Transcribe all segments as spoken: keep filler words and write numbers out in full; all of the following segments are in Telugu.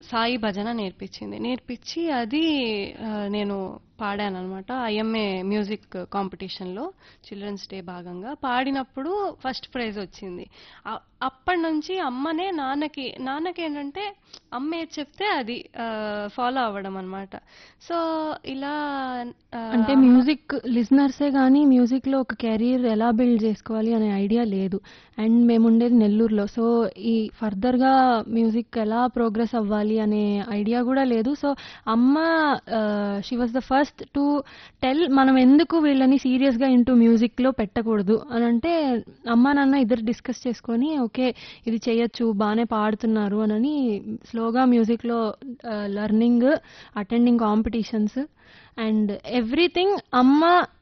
సాయి భజన నేర్పించింది. నేర్పించి అది ఆ, నేను పాడాననమాట. ఐఎంఏ మ్యూజిక్ కాంపిటీషన్లో చిల్డ్రన్స్ డే భాగంగా పాడినప్పుడు ఫస్ట్ ప్రైజ్ వచ్చింది. అ- అప్పటి నుంచి అమ్మనే నాన్నకి నాన్నకి ఏంటంటే అమ్మ ఏది చెప్తే అది ఫాలో అవ్వడం అనమాట. సో ఇలా ఆ, అంటే అమ్మ మ్యూజిక్ లిజనర్సే కానీ మ్యూజిక్లో ఒక కెరీర్ ఎలా బిల్డ్ చేసుకోవాలి అనే ఐడియా లేదు. అండ్ మేము ఉండేది నెల్లూరులో. సో ఈ ఫర్దర్గా మ్యూజిక్ ఎలా ప్రోగ్రెస్ అవ్వాలి అనే ఐడియా కూడా లేదు. సో అమ్మ she was the first to tell మనం ఎందుకు వీళ్ళని సీరియస్గా ఇంటూ మ్యూజిక్లో పెట్టకూడదు అని అంటే అమ్మ నాన్న ఇద్దరు డిస్కస్ చేసుకొని ఓకే ఇది చేయొచ్చు బాగానే పాడుతున్నారు అని స్లోగా మ్యూజిక్లో learning, attending competitions and everything అమ్మ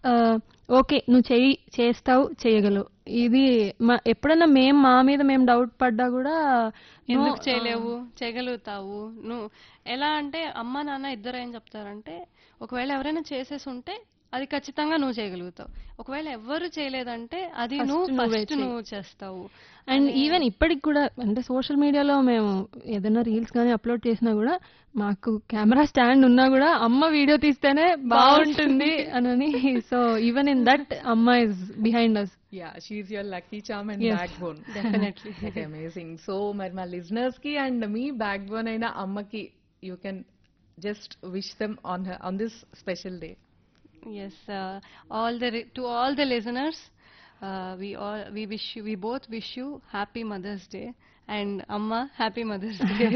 ఓకే నువ్వు చెయ్యి చేస్తావు చేయగలవు. ఇది మా ఎప్పుడైనా మేము మా మీద మేము డౌట్ పడ్డా కూడా నో ఎందుకు చేయలేవు, చేయగలుగుతావు నువ్వు. ఎలా అంటే అమ్మ నాన్న ఇద్దరు ఏం చెప్తారంటే ఒకవేళ ఎవరైనా చేసేసి ఉంటే అది ఖచ్చితంగా నువ్వు చేయగలుగుతావు, ఒకవేళ ఎవ్వరు చేయలేదంటే అది నువ్వు ఫస్ట్ నువ్వే ఫస్ట్ చెయ్యి. నువ్వు చేస్తావు అండ్ అనే. ఈవెన్ ఇప్పటికి కూడా అంటే సోషల్ మీడియాలో మేము ఏదైనా రీల్స్ కానీ అప్లోడ్ చేసినా కూడా మాకు కెమెరా స్టాండ్ ఉన్నా కూడా అమ్మ వీడియో తీస్తేనే బాగుంటుంది బాగుంటుంది. అని. సో ఈవెన్ ఇన్ దట్ అమ్మ is behind us. Yeah she your lucky charm and yes. Back bone. Definitely. Okay amazing. So మరి మా లిజనర్స్ కి అండ్ మీ బ్యాక్ బోన్ అయిన అమ్మకి you can just wish them on on this special day. Yes, uh, all the ri- to all the listeners, uh, we all we wish you, we both wish you happy Mother's Day, and Amma happy Mother's Day.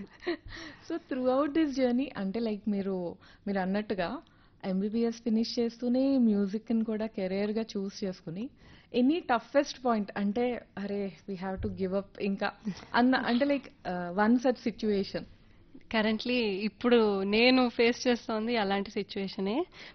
So through out this journey అంటే లైక్ మీరు మీరు అన్నట్టుగా ఎంబీబీఎస్ ఫినిష్ చేస్తూనే మ్యూజిక్ని కూడా కెరియర్గా చూస్ చేసుకుని ఎనీ టఫెస్ట్ పాయింట్ అంటే అరే we have to give up ఇంకా అన్న అంటే like one such situation. Currently ఇప్పుడు నేను ఫేస్ చేస్తోంది అలాంటి సిచ్యువేషనే.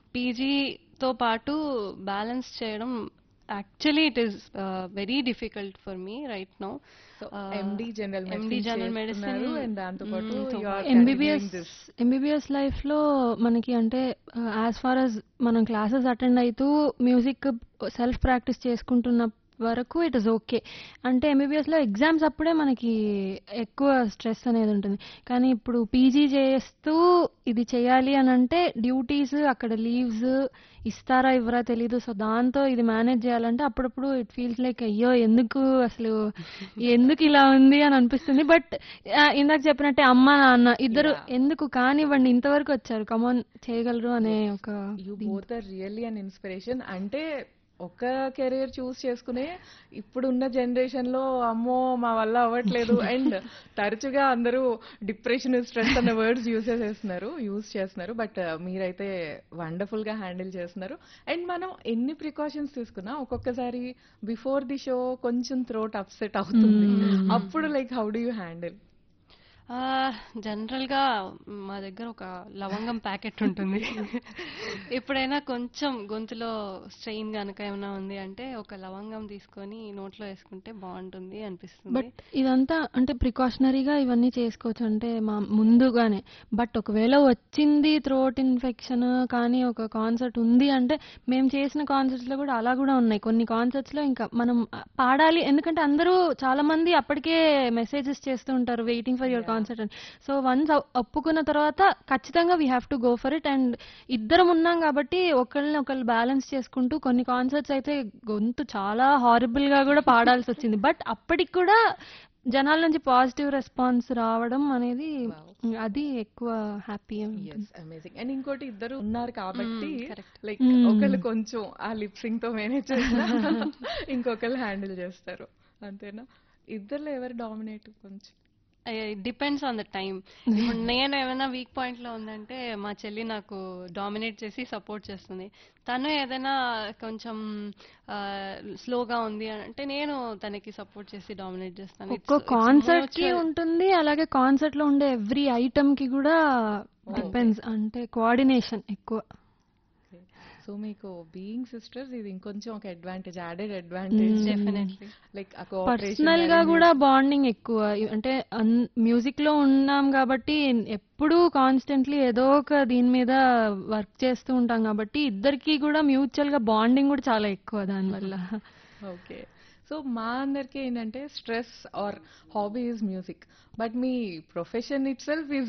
పీజీతో పాటు బ్యాలెన్స్ చేయడం actually it is very difficult for me right now. So MD general MD general medicine and దాంతో పాటు ఎంబీబీఎస్ ఎంబీబీఎస్ లైఫ్లో మనకి అంటే యాజ్ ఫార్ యాజ్ మనం క్లాసెస్ అటెండ్ అవుతూ మ్యూజిక్ సెల్ఫ్ ప్రాక్టీస్ చేసుకుంటున్న వరకు ఇట్ ఇస్ ఓకే. అంటే ఎంబీబీఎస్లో ఎగ్జామ్స్ అప్పుడే మనకి ఎక్కువ స్ట్రెస్ అనేది ఉంటుంది. కానీ ఇప్పుడు పీజీ చేస్తూ ఇది చేయాలి అని అంటే డ్యూటీస్ అక్కడ లీవ్స్ ఇస్తారా ఇవ్వరా తెలీదు. సో దాంతో ఇది మేనేజ్ చేయాలంటే అప్పుడప్పుడు ఇట్ ఫీల్స్ లైక్ అయ్యో ఎందుకు అసలు ఎందుకు ఇలా ఉంది అని అనిపిస్తుంది. బట్ ఇందాక చెప్పినట్టే అమ్మ నాన్న ఇద్దరు ఎందుకు కానివ్వండి ఇంతవరకు వచ్చారు కమాన్ చేయగలరు అనే ఒక you both are really an inspiration. అంటే ఒక కెరీర్ చూస్ చేసుకునే ఇప్పుడున్న జనరేషన్ లో అమ్మో మా వల్ల అవ్వట్లేదు అండ్ తరచుగా అందరూ డిప్రెషన్ స్ట్రెస్ అన్న వర్డ్స్ యూజ్ చేస్తున్నారు యూజ్ చేస్తున్నారు బట్ మీరైతే వండర్ఫుల్ గా హ్యాండిల్ చేస్తున్నారు. అండ్ మనం ఎన్ని ప్రికాషన్స్ తీసుకున్నా ఒక్కొక్కసారి బిఫోర్ ది షో కొంచెం థ్రోట్ అప్సెట్ అవుతుంది. అప్పుడు like how do you handle? జనరల్గా మా దగ్గర ఒక లవంగం ప్యాకెట్ ఉంటుంది. ఎప్పుడైనా కొంచెం గొంతులో స్ట్రెయిన్ కనుక ఏమైనా ఉంది అంటే ఒక లవంగం తీసుకొని నోట్లో వేసుకుంటే బాగుంటుంది అనిపిస్తుంది. బట్ ఇదంతా అంటే ప్రికాషనరీగా ఇవన్నీ చేసుకోవచ్చు అంటే మా ముందుగానే. బట్ ఒకవేళ వచ్చింది థ్రోట్ ఇన్ఫెక్షన్ కానీ ఒక కాన్సర్ట్ ఉంది అంటే మేము చేసిన కాన్సర్ట్స్లో కూడా అలా కూడా ఉన్నాయి. కొన్ని కాన్సర్ట్స్లో ఇంకా మనం పాడాలి ఎందుకంటే అందరూ చాలా మంది అప్పటికే మెసేజెస్ చేస్తూ ఉంటారు వెయిటింగ్ ఫర్ యువర్ కాన్సర్ట్ అని. సో వన్స్ ఒప్పుకున్న తర్వాత ఖచ్చితంగా we have to go for it. And ఇద్దరం ఉన్నాం కాబట్టి ఒకళ్ళని ఒకళ్ళు బ్యాలెన్స్ చేసుకుంటూ కొన్ని కాన్సర్ట్స్ అయితే గొంతు చాలా హారబుల్ గా కూడా పాడాల్సి వచ్చింది. బట్ అప్పటికి కూడా జనాల నుంచి పాజిటివ్ రెస్పాన్స్ రావడం అనేది అది ఎక్కువ హ్యాపీ. అమేజింగ్. అండ్ ఇంకోటి ఇద్దరు ఉన్నారు కాబట్టి correct. లైక్ ఒకళ్ళు కొంచెం ఆ లిప్సింగ్ తో మేనేజ్ చేస్తారు ఇంకొకళ్ళు హ్యాండిల్ చేస్తారు అంతేనా? ఇద్దరులో ఎవరు డామినేట్ కొంచెం? Depends on the time. ఇప్పుడు నేను ఏమైనా వీక్ పాయింట్ లో ఉందంటే మా చెల్లి నాకు డామినేట్ చేసి సపోర్ట్ చేస్తుంది. తను ఏదైనా కొంచెం స్లోగా ఉంది అంటే నేను తనకి సపోర్ట్ చేసి డామినేట్ చేస్తాను. ఒక్కో కాన్సర్ట్ కి ఉంటుంది అలాగే కాన్సర్ట్ లో ఉండే ఎవ్రీ ఐటమ్ కి కూడా డిపెండ్స్ అంటే కోఆర్డినేషన్ ఎక్కువ. సో మీకు బీయింగ్ సిస్టర్స్ ఇది ఇంకొంచెం ఒక advantage, added advantage. Definitely like personal గా కూడా బాండింగ్ ఎక్కువ. అంటే మ్యూజిక్ లో ఉన్నాం కాబట్టి ఎప్పుడూ కాన్స్టెంట్లీ ఏదో ఒక దీని మీద వర్క్ చేస్తూ ఉంటాం కాబట్టి ఇద్దరికి కూడా మ్యూచువల్ గా బాండింగ్ కూడా చాలా ఎక్కువ దానివల్ల. ఓకే. సో మా అందరికి ఏంటంటే stress or hobby is music but me profession it self is